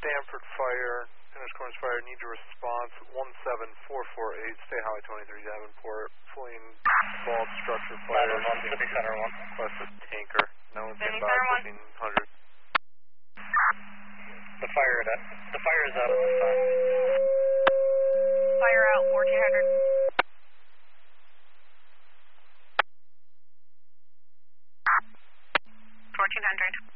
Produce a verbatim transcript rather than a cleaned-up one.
Stanford Fire, Pinner's Corners Fire, need a response, one seven four four eight, State Highway twenty-three, Davenport, fully involved structure fire, City Center one. request a tanker, no one's City in by Center one. fifteen hundred. The fire, at, the fire is out at this time. Fire out, fourteen hundred. fourteen hundred.